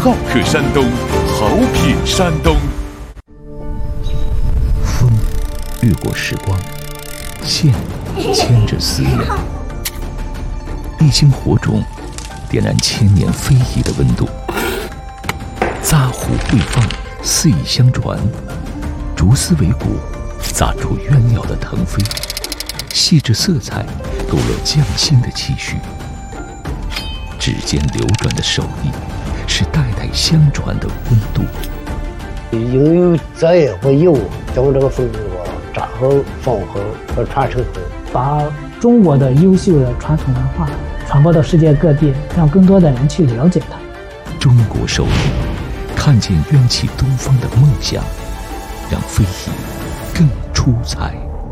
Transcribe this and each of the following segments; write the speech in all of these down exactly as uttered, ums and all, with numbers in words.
好客山东，好品山东。 风掠过时光，线牵着思念，一星火种点燃千年非遗的温度。扎湖汇放，四意相传，竹丝为骨，砸出鸳鸟的腾飞，细致色彩勾勒匠心的气绪。指尖流转的手艺，是代代相传的温度。 应有则业和义务，将这个风俗扎好、放好和传承好， 把中国的优秀的传统文化传播到世界各地，让更多的人去了解它。 中国手艺，看见冤气东方的梦想，让非遗更出彩。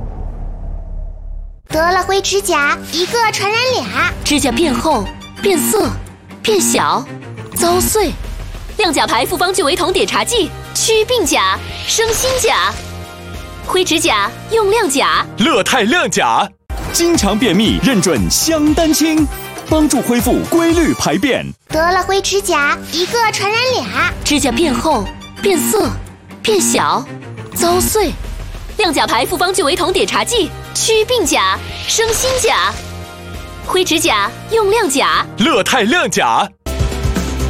得了灰指甲，一个传染俩， 指甲变厚、变色、变小、遭碎。亮甲牌复方聚维酮碘茶剂，祛病甲、生新甲。灰指甲用亮甲， 乐泰亮甲，经常便秘认准香丹清，帮助恢复规律排便。 得了灰指甲，一个传染俩， 指甲变厚、变色、变小、遭碎。亮甲牌复方聚维酮碘茶剂，祛病甲、生新甲。灰指甲用亮甲， 乐泰亮甲。